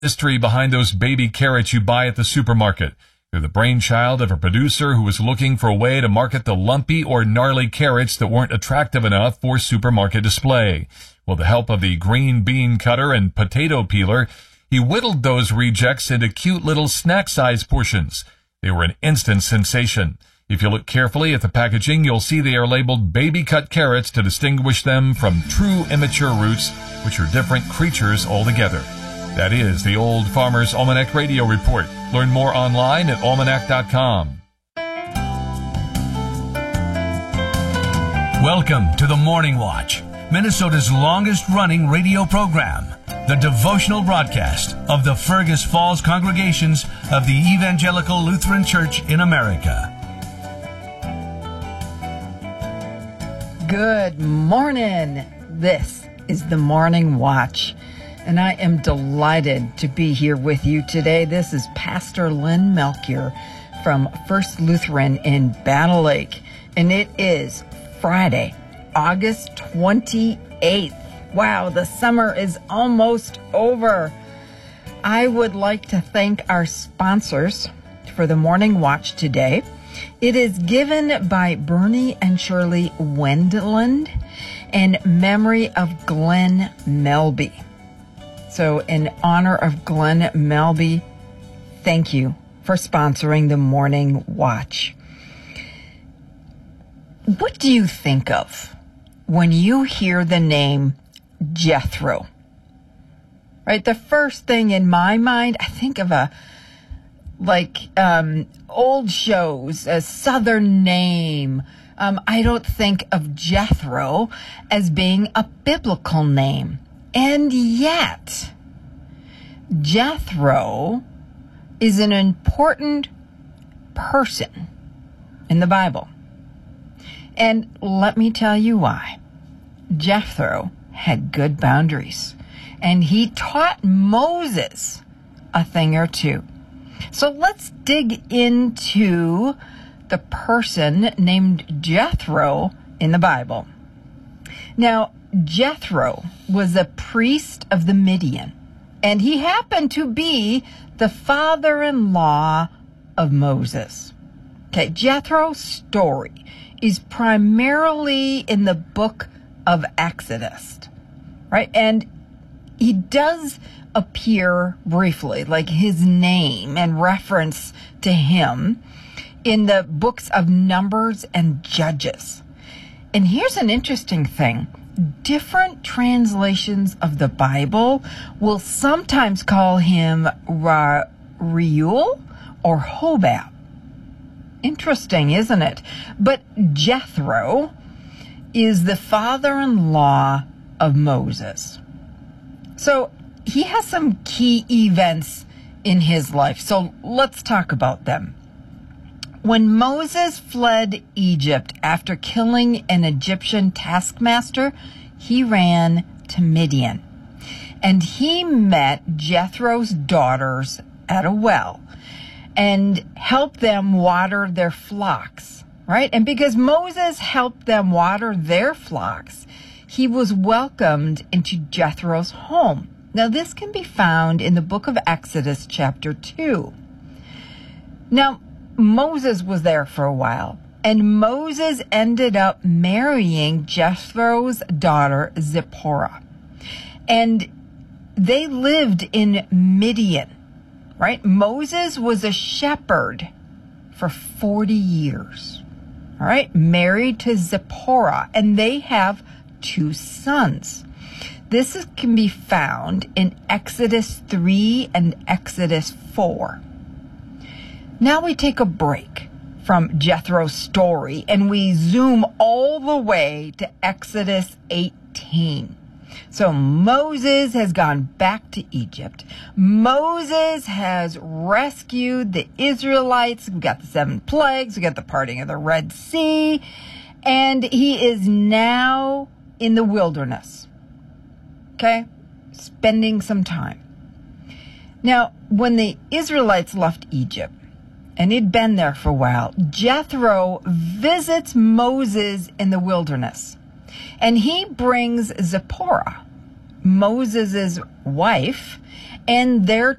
History behind those baby carrots you buy at the supermarket. They're the brainchild of a producer who was looking for a way to market the lumpy or gnarly carrots that weren't attractive enough for supermarket display. With the help of the green bean cutter and potato peeler, he whittled those rejects into cute little snack-sized portions. They were an instant sensation. If you look carefully at the packaging, you'll see they are labeled baby-cut carrots to distinguish them from true immature roots, which are different creatures altogether. That is the Old Farmer's Almanac Radio Report. Learn more online at almanac.com. Welcome to the Morning Watch, Minnesota's longest-running radio program, the devotional broadcast of the Fergus Falls congregations of the Evangelical Lutheran Church in America. Good morning. This is the Morning Watch, and I am delighted to be here with you today. This is Pastor Lynn Melchior from First Lutheran in Battle Lake, and it is Friday, August 28th. Wow, the summer is almost over. I would like to thank our sponsors for the Morning Watch today. It is given by Bernie and Shirley Wendland in memory of Glenn Melby. So in honor of Glenn Melby, thank you for sponsoring the Morning Watch. What do you think of when you hear the name Jethro? Right? The first thing in my mind, I think of old shows, a Southern name. I don't think of Jethro as being a biblical name. And yet, Jethro is an important person in the Bible. And let me tell you why. Jethro had good boundaries, and he taught Moses a thing or two. So let's dig into the person named Jethro in the Bible. Now, Jethro was a priest of the Midian, and he happened to be the father-in-law of Moses. Okay, Jethro's story is primarily in the book of Exodus, right? And he does appear briefly, like his name and reference to him, in the books of Numbers and Judges. And here's an interesting thing. Different translations of the Bible will sometimes call him Reuel or Hobab. Interesting, isn't it? But Jethro is the father-in-law of Moses. So he has some key events in his life. So let's talk about them. When Moses fled Egypt after killing an Egyptian taskmaster, he ran to Midian. And he met Jethro's daughters at a well and helped them water their flocks, right? And because Moses helped them water their flocks, he was welcomed into Jethro's home. Now, this can be found in the book of Exodus, chapter 2. Now, Moses was there for a while, and Moses ended up marrying Jethro's daughter, Zipporah. And they lived in Midian, right? Moses was a shepherd for 40 years, all right, married to Zipporah, and they have 2 sons. This can be found in Exodus 3 and Exodus 4. Now we take a break from Jethro's story and we zoom all the way to Exodus 18. So Moses has gone back to Egypt. Moses has rescued the Israelites. We've got the 7 plagues. We've got the parting of the Red Sea. And he is now in the wilderness. Okay? Spending some time. Now, when the Israelites left Egypt, and he'd been there for a while, Jethro visits Moses in the wilderness. And he brings Zipporah, Moses' wife, and their